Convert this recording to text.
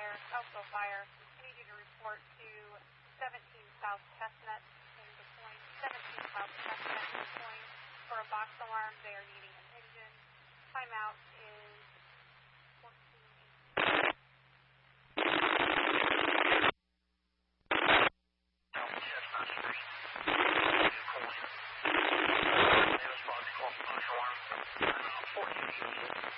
Fire, Elko Fire. I need you to report to 17 South Chestnut in Des Moines. 17 South Chestnut in Des Moines for a box alarm. They are needing an engine. Timeout.